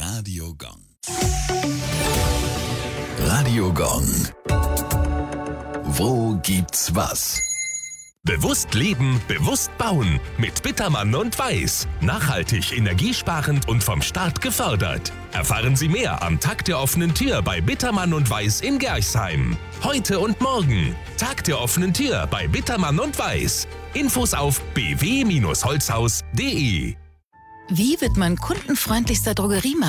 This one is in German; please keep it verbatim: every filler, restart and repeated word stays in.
Radio Gong. Radio Gong. Wo gibt's was? Bewusst leben, bewusst bauen. Mit Bittermann und Weiß. Nachhaltig, energiesparend und vom Staat gefördert. Erfahren Sie mehr am Tag der offenen Tür bei Bittermann und Weiß in Gerchsheim. Heute und morgen. Tag der offenen Tür bei Bittermann und Weiß. Infos auf b w Bindestrich holzhaus punkt d e. Wie wird man kundenfreundlichster Drogeriemarkt?